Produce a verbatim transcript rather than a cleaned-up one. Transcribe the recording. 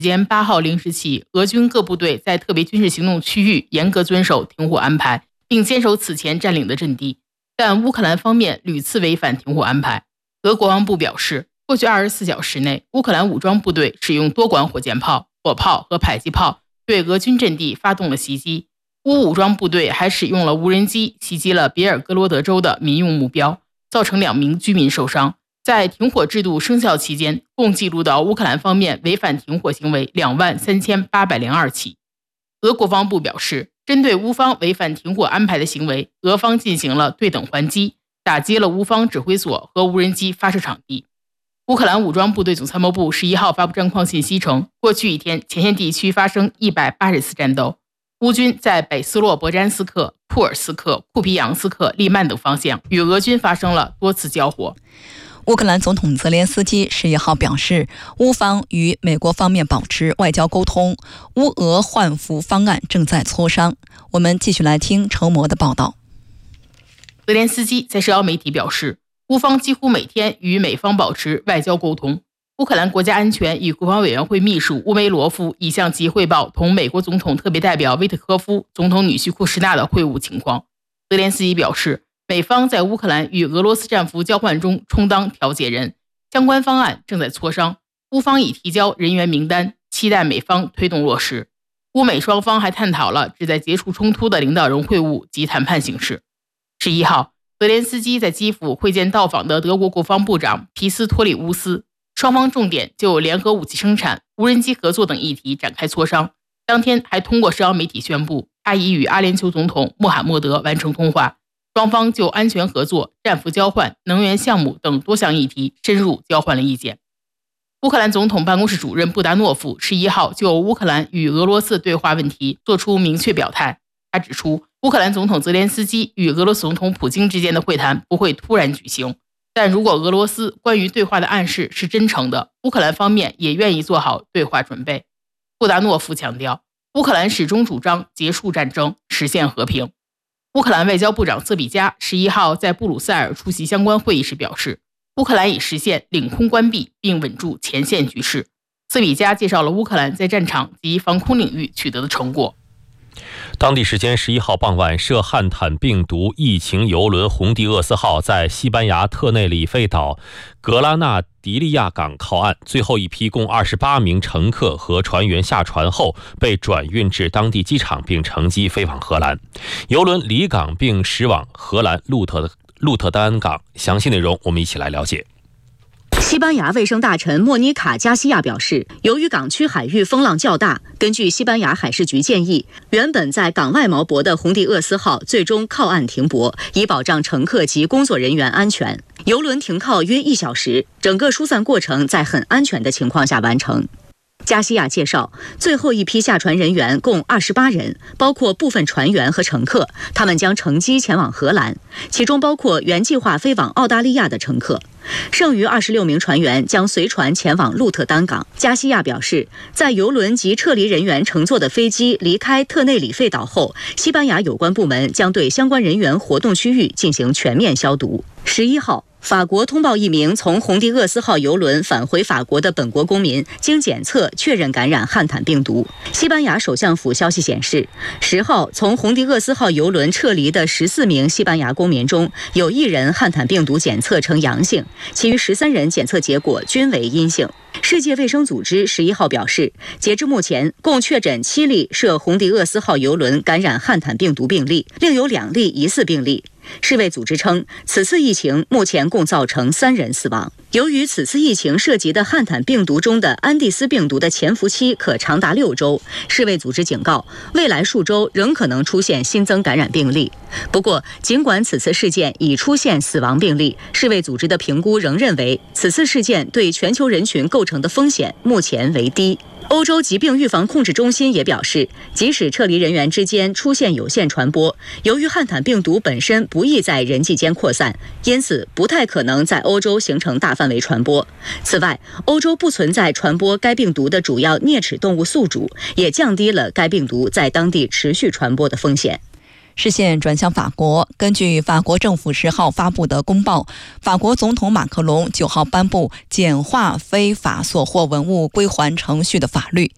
间八号零时起，俄军各部队在特别军事行动区域严格遵守停火安排，并坚守此前占领的阵地。但乌克兰方面屡次违反停火安排。俄国防部表示，过去二十四小时内，乌克兰武装部队使用多管火箭炮、火炮和迫击炮对俄军阵地发动了袭击。乌武装部队还使用了无人机袭击了别尔哥罗德州的民用目标，造成两名居民受伤。在停火制度生效期间，共记录到乌克兰方面违反停火行为两万三千八百零二起。俄国防部表示，针对乌方违反停火安排的行为，俄方进行了对等还击，打击了乌方指挥所和无人机发射场地。乌克兰武装部队总参谋部十一号发布战况信息称，过去一天前线地区发生一百八十次战斗，乌军在北斯洛伯詹斯克、库尔斯克、库皮扬斯克、利曼等方向与俄军发生了多次交火。 乌克兰总统泽连斯基十一号表示，乌方与美国方面保持外交沟通，乌俄换俘方案正在磋商。我们继续来听程模的报道。 泽连斯基在社交媒体表示，乌方几乎每天与美方保持外交沟通。乌克兰国家安全与国防委员会秘书乌梅罗夫已向其汇报同美国总统特别代表威特科夫、总统女婿库什纳的会晤情况。泽连斯基表示，美方在乌克兰与俄罗斯战俘交换中充当调解人，相关方案正在磋商，乌方已提交人员名单，期待美方推动落实。乌美双方还探讨了旨在结束冲突的领导人会晤及谈判形势。十一号，泽连斯基在基辅会见到访的德国国防部长皮斯托里乌斯，双方重点就联合武器生产、无人机合作等议题展开磋商。当天还通过社交媒体宣布，他已与阿联酋总统穆罕默德完成通话，双方就安全合作、战俘交换、能源项目等多项议题深入交换了意见。乌克兰总统办公室主任布达诺夫十一号就乌克兰与俄罗斯对话问题作出明确表态。他指出，乌克兰总统泽连斯基与俄罗斯总统普京之间的会谈不会突然举行，但如果俄罗斯关于对话的暗示是真诚的，乌克兰方面也愿意做好对话准备。布达诺夫强调，乌克兰始终主张结束战争，实现和平。乌克兰外交部长瑟比加十一号在布鲁塞尔出席相关会议时表示，乌克兰已实现领空关闭并稳住前线局势。瑟比加介绍了乌克兰在战场及防空领域取得的成果。 当地时间十一号傍晚，涉汉坦病毒疫情邮轮红帝厄斯号在西班牙特内里费岛格拉纳迪利亚港靠岸，最后一批共二十八名乘客和船员下船后被转运至当地机场，并乘机飞往荷兰。邮轮离港并驶往荷兰鹿特鹿特丹港。详细内容我们一起来了解。 西班牙卫生大臣莫妮卡·加西亚表示，由于港区海域风浪较大，根据西班牙海事局建议，原本在港外锚泊的红帝厄斯号最终靠岸停泊，以保障乘客及工作人员安全。邮轮停靠约一小时，整个疏散过程在很安全的情况下完成。加西亚介绍，最后一批下船人员共二十八人，包括部分船员和乘客，他们将乘机前往荷兰，其中包括原计划飞往澳大利亚的乘客。剩余二十六名船员将随船前往鹿特丹港。加西亚表示，在邮轮及撤离人员乘坐的飞机离开特内里费岛后，西班牙有关部门将对相关人员活动区域进行全面消毒。十一号，法国通报一名从红帝厄斯号邮轮返回法国的本国公民，经检测确认感染汉坦病毒。西班牙首相府消息显示，十号从红帝厄斯号邮轮撤离的十四名西班牙公民中，有一人汉坦病毒检测呈阳性，其余十三人检测结果均为阴性。世界卫生组织十一号表示，截至目前，共确诊七例涉红帝厄斯号邮轮感染汉坦病毒病例，另有两例疑似病例。世卫组织称，此次疫情目前共造成三人死亡。由于此次疫情涉及的汉坦病毒中的安第斯病毒的潜伏期可长达六周，世卫组织警告，未来数周仍可能出现新增感染病例。不过，尽管此次事件已出现死亡病例，世卫组织的评估仍认为，此次事件对全球人群构成的风险目前为低。欧洲疾病预防控制中心也表示，即使撤离人员之间出现有限传播，由于汉坦病毒本身不易在人际间扩散，因此不太可能在欧洲形成大范围传播。此外，欧洲不存在传播该病毒的主要啮齿动物宿主，也降低了该病毒在当地持续传播的风险。 视线转向法国，根据法国政府十号发布的公报，法国总统马克龙九号颁布简化非法所获文物归还程序的法律。